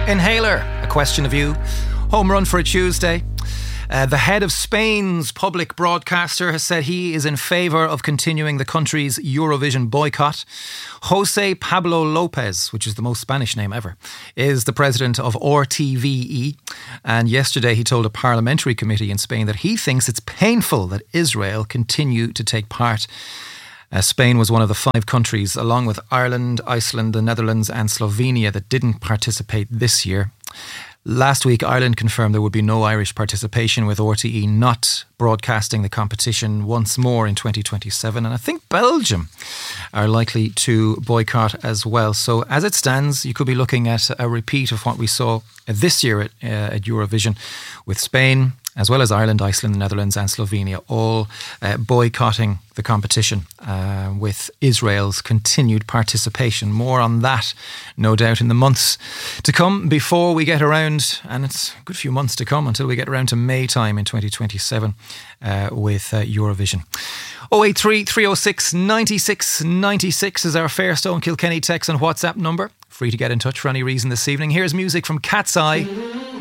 Inhaler, A Question of You. Home run for a Tuesday. The head of Spain's public broadcaster has said he is in favour of continuing the country's Eurovision boycott. José Pablo López, which is the most Spanish name ever, is the president of RTVE. And yesterday he told a parliamentary committee in Spain that he thinks it's painful that Israel continue to take part. Spain was one of the 5 countries, along with Ireland, Iceland, the Netherlands and Slovenia, that didn't participate this year. Last week, Ireland confirmed there would be no Irish participation, with RTE not broadcasting the competition once more in 2027. And I think Belgium are likely to boycott as well. So as it stands, you could be looking at a repeat of what we saw this year at Eurovision, with Spain, as well as Ireland, Iceland, the Netherlands and Slovenia, all boycotting the competition, with Israel's continued participation. More on that, no doubt, in the months to come before we get around, and it's a good few months to come until we get around to May time in 2027 with Eurovision. 083 306 96 96 is our Fairstone Kilkenny text and WhatsApp number. Free to get in touch for any reason this evening. Here's music from Cat's Eye.